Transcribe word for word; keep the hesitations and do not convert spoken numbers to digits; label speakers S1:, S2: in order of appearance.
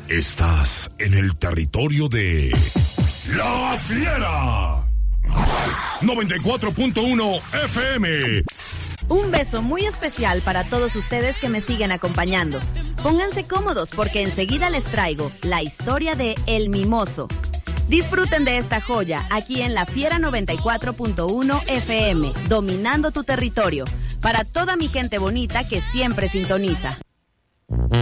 S1: Estás en el territorio de La Fiera. noventa y cuatro punto uno F M.
S2: Un beso muy especial para todos ustedes que me siguen acompañando. Pónganse cómodos porque enseguida les traigo la historia de El Mimoso. Disfruten de esta joya aquí en La Fiera noventa y cuatro punto uno F M, dominando tu territorio. Para toda mi gente bonita que siempre sintoniza.